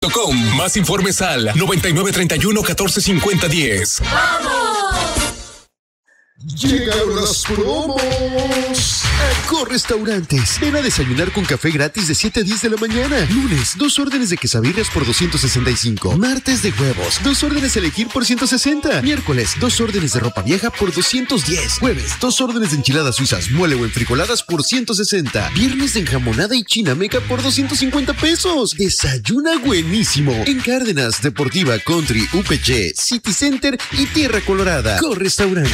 Más informes al 9931-1450-10. ¡Vamos! Llegaron las promos. Accor Restaurantes. Ven a desayunar con café gratis de 7 a 10 de la mañana. Lunes, 2 órdenes de quesadillas por 265. Martes de huevos, 2 órdenes elegir por 160. Miércoles, 2 órdenes de ropa vieja por 210. Jueves, 2 órdenes de enchiladas suizas, mole o enfrijoladas por 160. Viernes de enjamonada y chinameca por 250 pesos. Desayuna buenísimo en Cárdenas, Deportiva, Country, UPC, City Center y Tierra Colorada. Accor Restaurantes.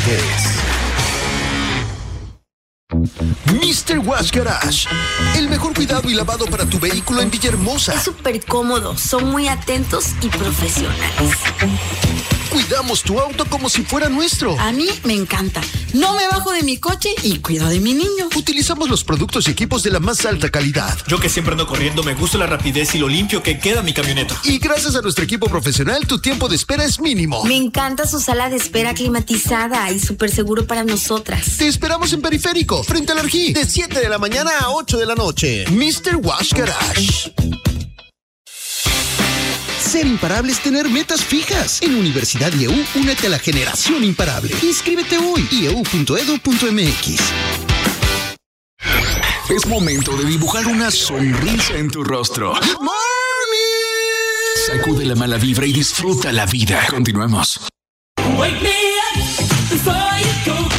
Mr. Wash Garage, el mejor cuidado y lavado para tu vehículo en Villahermosa. Es súper cómodo, son muy atentos y profesionales. Cuidamos tu auto como si fuera nuestro. A mí me encanta. No me bajo de mi coche y cuido de mi niño. Utilizamos los productos y equipos de la más alta calidad. Yo que siempre ando corriendo, me gusta la rapidez y lo limpio que queda mi camioneta. Y gracias a nuestro equipo profesional, tu tiempo de espera es mínimo. Me encanta su sala de espera climatizada y súper seguro para nosotras. Te esperamos en Periférico, frente al Arjí, de 7 de la mañana a 8 de la noche. Mr. Wash Garage. Ser imparable es tener metas fijas. En Universidad IEU, únete a la generación imparable. Inscríbete hoy. ieu.edu.mx. Es momento de dibujar una sonrisa en tu rostro. ¡Good morning! Sacude la mala vibra y disfruta la vida. Continuemos. Wake me up before you go.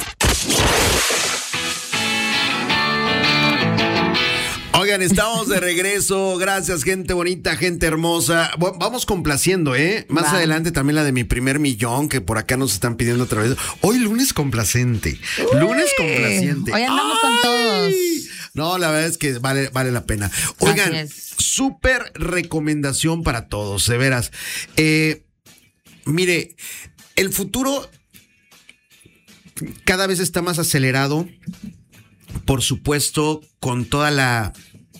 Oigan, estamos de regreso. Gracias, gente bonita, gente hermosa. Vamos complaciendo, ¿eh? Más adelante también la de mi primer millón, que por acá nos están pidiendo otra vez. Hoy lunes complacente. Lunes complaciente. Hoy andamos con todos. No, la verdad es que vale la pena. Oigan, súper recomendación para todos, de veras. Mire, el futuro cada vez está más acelerado. Por supuesto, con toda la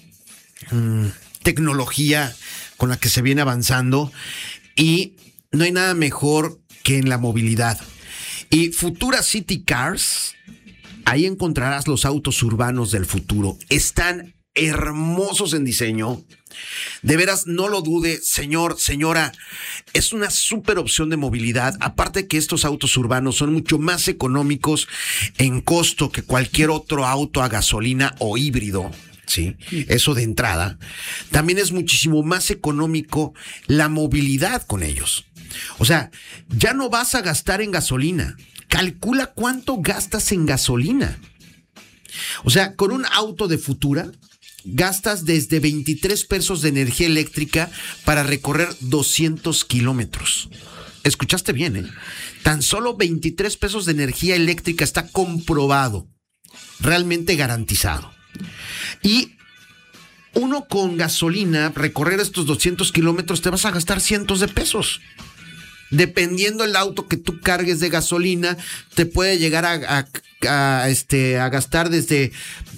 tecnología con la que se viene avanzando, y no hay nada mejor que en la movilidad. Y Futura City Cars, ahí encontrarás los autos urbanos del futuro. Están hermosos en diseño. De veras, no lo dude, señor, señora. Es una súper opción de movilidad. Aparte que estos autos urbanos son mucho más económicos en costo que cualquier otro auto a gasolina o híbrido. Sí, eso de entrada. También es muchísimo más económico la movilidad con ellos. O sea, ya no vas a gastar en gasolina. Calcula cuánto gastas en gasolina. O sea, con un auto de Futura gastas desde 23 pesos de energía eléctrica para recorrer 200 kilómetros. Escuchaste bien, ¿eh? Tan solo 23 pesos de energía eléctrica, está comprobado, realmente garantizado. Y uno con gasolina, recorrer estos 200 kilómetros, te vas a gastar cientos de pesos. Dependiendo el auto que tú cargues de gasolina, te puede llegar a gastar desde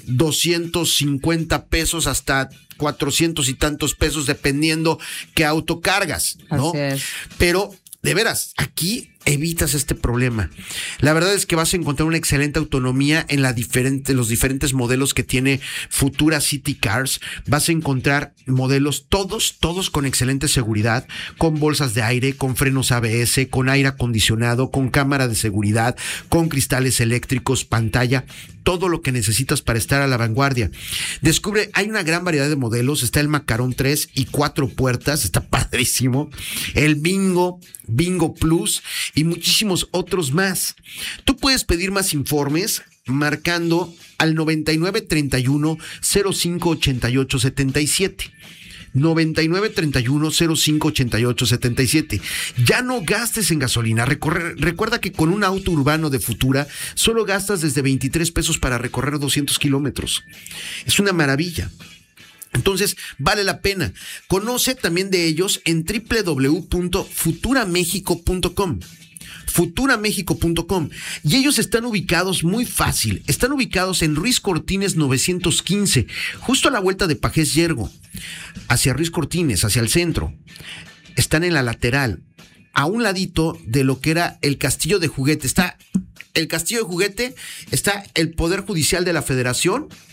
250 pesos hasta 400 y tantos pesos, dependiendo qué auto cargas, ¿no? Así es. Pero, de veras, aquí evitas este problema. La verdad es que vas a encontrar una excelente autonomía en los diferentes modelos que tiene Futura City Cars. Vas a encontrar modelos todos con excelente seguridad, con bolsas de aire, con frenos ABS, con aire acondicionado, con cámara de seguridad, con cristales eléctricos, pantalla, todo lo que necesitas para estar a la vanguardia. Descubre, hay una gran variedad de modelos. Está el Macarón 3 y 4 puertas, está padrísimo. El Bingo Plus y muchísimos otros más. Tú puedes pedir más informes marcando al 9931 05 88 77. 9931 05 88 77. Ya no gastes en gasolina. Recuerda que con un auto urbano de Futura solo gastas desde 23 pesos para recorrer 200 kilómetros. Es una maravilla. Entonces, vale la pena. Conoce también de ellos en www.futuramexico.com. Futuramexico.com. Y ellos están ubicados muy fácil. Están ubicados en Ruiz Cortines 915, justo a la vuelta de Pajés Yergo, hacia Ruiz Cortines, hacia el centro. Están en la lateral, a un ladito de lo que era el Castillo de Juguete. Está el Castillo de Juguete, está el Poder Judicial de la Federación,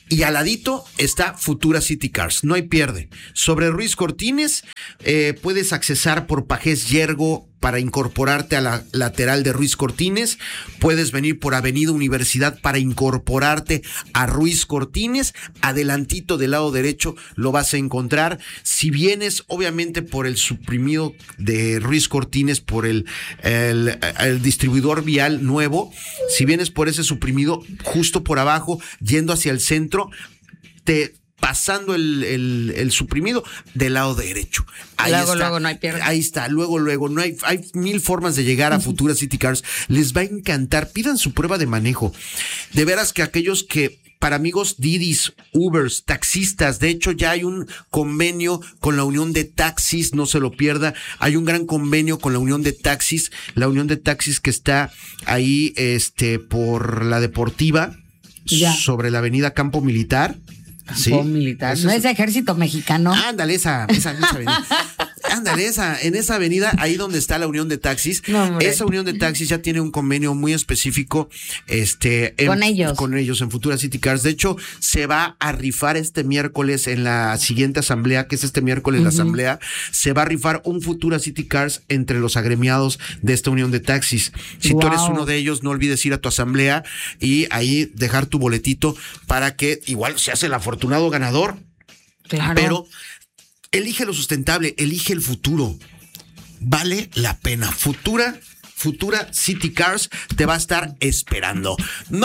Y al ladito está Futura City Cars. No hay pierde. Sobre Ruiz Cortines, puedes accesar por Pajés Yergo para incorporarte a la lateral de Ruiz Cortines. Puedes venir por Avenida Universidad para incorporarte a Ruiz Cortines. Adelantito del lado derecho lo vas a encontrar. Si vienes, obviamente, por el suprimido de Ruiz Cortines, por el distribuidor vial nuevo, si vienes por ese suprimido, justo por abajo, yendo hacia el centro, pasando el suprimido del lado derecho. Ahí luego no hay pierde. Ahí está, luego no hay 1000 formas de llegar a Futura City Cars. Les va a encantar. Pidan su prueba de manejo. De veras que aquellos que, para amigos Didis, Ubers, taxistas, de hecho ya hay un convenio con la Unión de Taxis, no se lo pierda. Hay un gran convenio con la Unión de Taxis que está ahí por la Deportiva, sobre la avenida Campo Militar. Campo Militar. No es Ejército Mexicano. Ándale, esa avenida. Ándale, en esa avenida, ahí donde está la Unión de Taxis. No, esa Unión de Taxis ya tiene un convenio muy específico, con ellos en Futura City Cars. De hecho, se va a rifar este miércoles en la siguiente asamblea, que es este miércoles la asamblea, se va a rifar un Futura City Cars entre los agremiados de esta Unión de Taxis. Si tú eres uno de ellos, no olvides ir a tu asamblea y ahí dejar tu boletito para que igual se hace el afortunado ganador. Claro. Pero elige lo sustentable, elige el futuro. Vale la pena. Futura City Cars te va a estar esperando.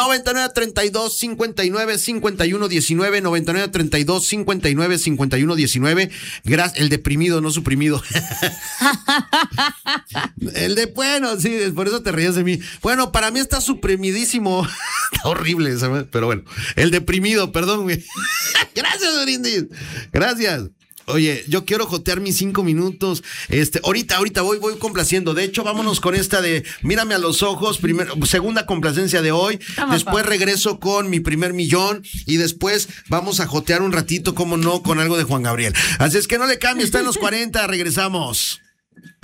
9932-59-51-19, 9932-59-51-19. El deprimido, no suprimido. Sí, por eso te ríes de mí. Bueno, para mí está suprimidísimo. Está horrible, ¿sabes? Pero bueno, el deprimido, perdón, güey. Gracias, Brindis. Gracias. Oye, yo quiero jotear mis 5 minutos. Ahorita voy complaciendo. De hecho, vámonos con esta de Mírame a los ojos. Segunda complacencia de hoy. Después regreso con mi primer millón. Y después vamos a jotear un ratito, como no, con algo de Juan Gabriel. Así es que no le cambie, está en los 40. Regresamos.